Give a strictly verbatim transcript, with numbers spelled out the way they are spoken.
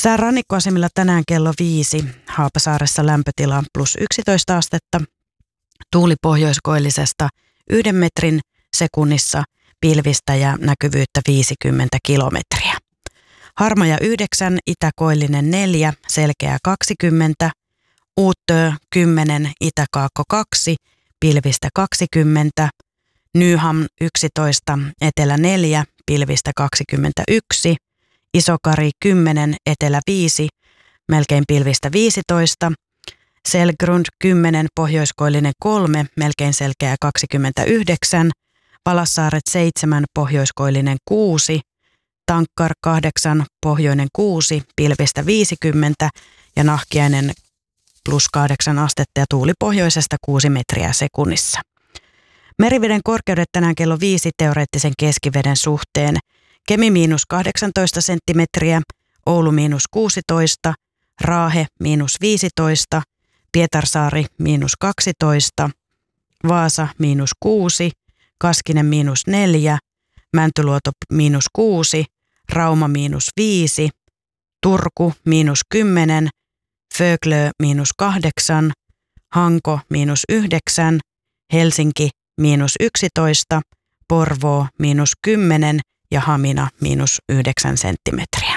Sää rannikkoasemilla tänään kello viisi. Haapasaaressa lämpötila plus yksitoista astetta. Tuuli pohjoiskoillisesta yhden metrin sekunnissa, pilvistä ja näkyvyyttä viisikymmentä kilometriä. Harmaja yhdeksän, itäkoillinen neljä, selkeä kaksikymmentä. Uuttöö kymmenen, itäkaakko kaksi, pilvistä kaksikymmentä. Nyham yksitoista, etelä neljä, pilvistä kaksikymmentäyksi. Isokari kymmenen, etelä viisi, melkein pilvistä viisitoista. Selgrund kymmenen, pohjoiskoillinen kolme, melkein selkeä kaksikymmentäyhdeksän. Valassaaret seitsemän, pohjoiskoillinen kuusi. Tankkar kahdeksan, pohjoinen kuusi, pilvistä viisikymmentä ja Nahkiainen plus kahdeksan astetta ja tuuli pohjoisesta kuusi metriä sekunnissa. Meriveden korkeudet tänään kello viisi teoreettisen keskiveden suhteen. Kemi miinus kahdeksantoista senttimetriä, Oulu miinus kuusitoista, Raahe miinus viisitoista, Pietarsaari miinus kaksitoista, Vaasa miinus kuusi, Kaskinen miinus neljä, Mäntyluoto miinus kuusi, Rauma miinus viisi, Turku miinus kymmenen, Föglö miinus kahdeksan, Hanko miinus yhdeksän, Helsinki miinus yksitoista, Porvoo miinus kymmenen ja Hamina miinus yhdeksän senttimetriä.